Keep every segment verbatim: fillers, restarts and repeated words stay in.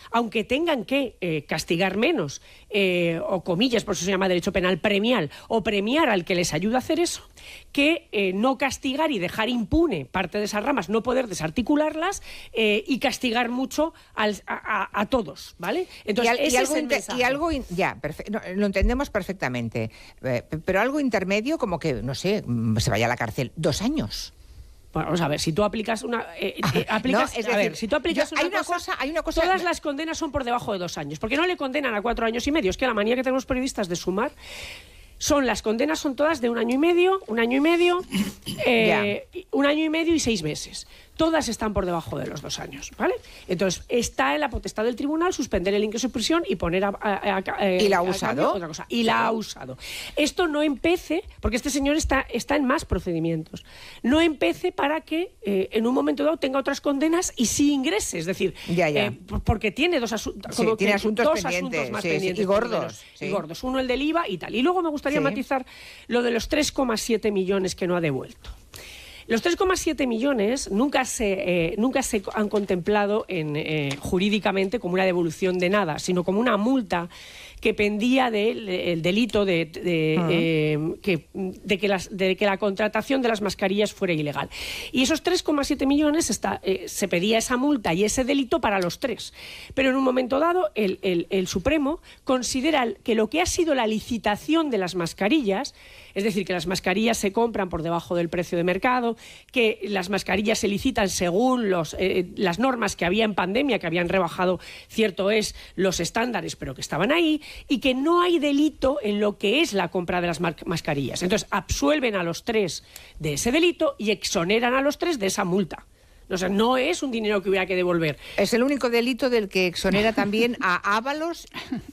aunque tengan que eh, castigar menos, eh, o comillas, por eso se llama derecho penal premial, o premiar al que les ayuda a hacer eso, que eh, no castigar y dejar impune parte de esas ramas, no poder desarticularlas eh, y castigar mucho al, a, a, a todos, ¿vale? Entonces, y, al, y, algo, es y algo, ya, no, lo entendemos perfectamente, eh, pero algo intermedio como que, no sé, se vaya a la cárcel dos años. Bueno, vamos a ver, si tú aplicas una... Eh, eh, aplicas, no, es a decir, ver, si tú aplicas yo, una, hay una cosa, cosa, hay una cosa... Todas las condenas son por debajo de dos años, porque no le condenan a cuatro años y medio. Es que la manía que tenemos los periodistas de sumar... Son, las condenas son todas de un año y medio, un año y medio, eh, un año y medio y seis meses. Todas están por debajo de los dos años, ¿vale? Entonces, está en la potestad del tribunal suspender el ingreso en prisión y poner a... a, a, a ¿Y la ha a usado? Otra cosa. Y la ha usado. Esto no empece, porque este señor está, está en más procedimientos, no empece para que eh, en un momento dado tenga otras condenas y sí ingrese, es decir, ya, ya. Eh, porque tiene dos, asu sí, como tiene asuntos dos pendientes, asuntos más sí, pendientes. Sí, y gordos. Sí. Y gordos. Uno el del I V A y tal. Y luego me gustaría sí. matizar lo de los tres coma siete millones que no ha devuelto. Los tres coma siete millones nunca se, eh, nunca se han contemplado en, eh, jurídicamente como una devolución de nada, sino como una multa que pendía del de, el delito de, de, uh-huh. eh, que, de, que las, de que la contratación de las mascarillas fuera ilegal. Y esos tres coma siete millones está, eh, se pedía esa multa y ese delito para los tres. Pero en un momento dado el, el, el Supremo considera que lo que ha sido la licitación de las mascarillas, es decir, que las mascarillas se compran por debajo del precio de mercado, que las mascarillas se licitan según los, eh, las normas que había en pandemia, que habían rebajado, cierto es, los estándares, pero que estaban ahí, y que no hay delito en lo que es la compra de las mascarillas. Entonces, absuelven a los tres de ese delito y exoneran a los tres de esa multa. O sea, no es un dinero que hubiera que devolver. Es el único delito del que exonera también a Ábalos...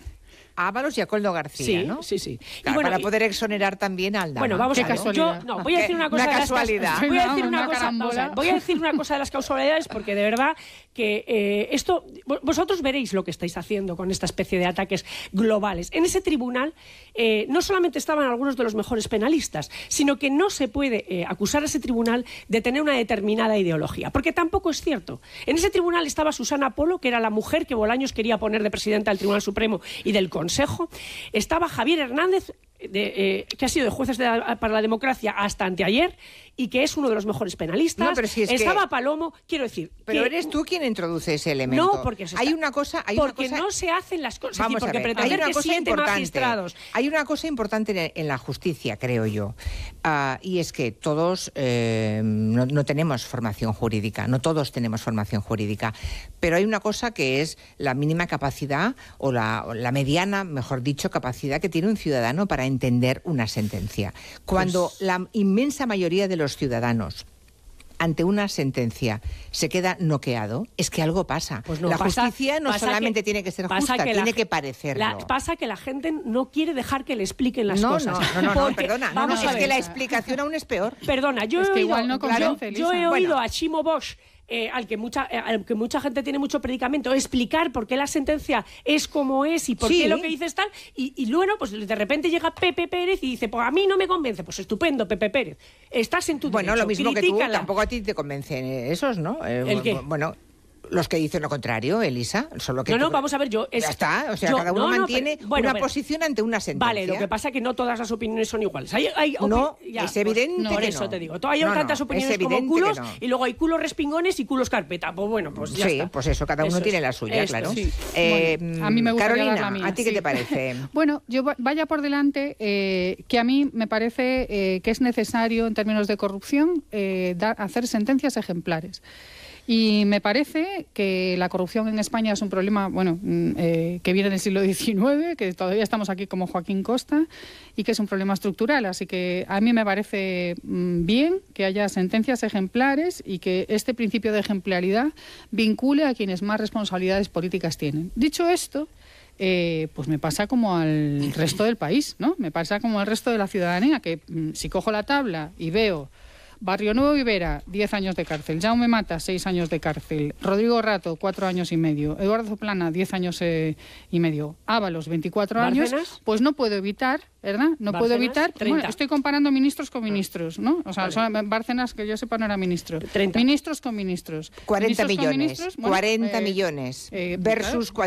A Ábalos y a Coldo García, sí, ¿no? Sí, sí, claro, bueno, para poder exonerar también a Aldama. Bueno, vamos Qué a ver. Casualidad. Yo, no, voy a decir una cosa. Una de casualidad. Las, voy, a decir no, una una cosa vamos a ver, voy a decir una cosa de las casualidades porque de verdad que eh, esto... Vosotros veréis lo que estáis haciendo con esta especie de ataques globales. En ese tribunal eh, no solamente estaban algunos de los mejores penalistas, sino que no se puede eh, acusar a ese tribunal de tener una determinada ideología, porque tampoco es cierto. En ese tribunal estaba Susana Polo, que era la mujer que Bolaños quería poner de presidenta del Tribunal Supremo y del Consejo. Estaba Javier Hernández, de, eh, que ha sido de jueces de la, para la democracia hasta anteayer y que es uno de los mejores penalistas. No, pero si es Estaba que... Palomo, quiero decir... Pero que... eres tú quien introduce ese elemento. No, porque hay una cosa... Hay porque una cosa... no se hacen las cosas. Vamos sí, porque a ver, pretender hay una que cosa siete importante. magistrados... Hay una cosa importante en, en la justicia, creo yo, uh, y es que todos eh, no, no tenemos formación jurídica, no todos tenemos formación jurídica, pero hay una cosa que es la mínima capacidad, o la, o la mediana, mejor dicho, capacidad que tiene un ciudadano para entender una sentencia. Cuando pues... la inmensa mayoría de los ciudadanos ante una sentencia se queda noqueado, es que algo pasa. Pues no, la pasa, justicia no pasa solamente que, tiene que ser justa, que tiene la, que parecerlo. La, pasa que la gente no quiere dejar que le expliquen las no, cosas. No, no, no, porque, no perdona. No, no, es que la explicación aún es peor. Perdona, yo es he que oído, igual no convence, yo, yo he bueno. oído a Ximo Bosch, Eh, al, que mucha, eh, al que mucha gente tiene mucho predicamento, explicar por qué la sentencia es como es y por sí. qué lo que dice es tal, y, y luego pues de repente llega Pepe Pérez y dice, pues a mí no me convence. Pues estupendo, Pepe Pérez, estás en tu bueno, derecho. Bueno, lo mismo Critícala. que tú, tampoco a ti te convencen esos, ¿no? Eh, ¿El qué? Bueno... Los que dicen lo contrario, Elisa, solo que... No, no, tú... vamos a ver, yo... Es... Ya está, o sea, yo, cada uno no, no, mantiene pero, bueno, una pero... posición ante una sentencia. Vale, lo que pasa es que no todas las opiniones son iguales. Hay, hay no, opi... ya, es evidente pues, no, que por eso no. te digo. Hay no, tantas no, opiniones como culos no. y luego hay culos respingones y culos carpeta. Pues bueno, pues ya sí, está. pues eso, cada uno eso tiene es. la suya, Esto, claro. Sí. Eh, bueno, a mí me gustaría Carolina, dar la mía, ¿a ti sí. qué te parece? Bueno, yo vaya por delante eh, que a mí me parece eh, que es necesario, en términos de corrupción, eh, dar, hacer sentencias ejemplares. Y me parece que la corrupción en España es un problema, bueno, eh, que viene del siglo diecinueve, que todavía estamos aquí como Joaquín Costa, y que es un problema estructural. Así que a mí me parece mmm, bien que haya sentencias ejemplares y que este principio de ejemplaridad vincule a quienes más responsabilidades políticas tienen. Dicho esto, Eh, pues me pasa como al resto del país, ¿no? Me pasa como al resto de la ciudadanía, que mmm, si cojo la tabla y veo Barrio Nuevo Ibera, diez años de cárcel. Jaume Mata, seis años de cárcel. Rodrigo Rato, cuatro años y medio. Eduardo Plana, diez años eh, y medio. Ábalos, veinticuatro años. Pues no puedo evitar, ¿verdad? No puedo evitar... Bueno, estoy comparando ministros con ministros, ¿no? O sea, vale. son, Bárcenas, que yo sepa, no era ministro. treinta. Ministros con ministros. cuarenta ministros millones. Con ministros, bueno, cuarenta eh, millones. Eh, versus... claro.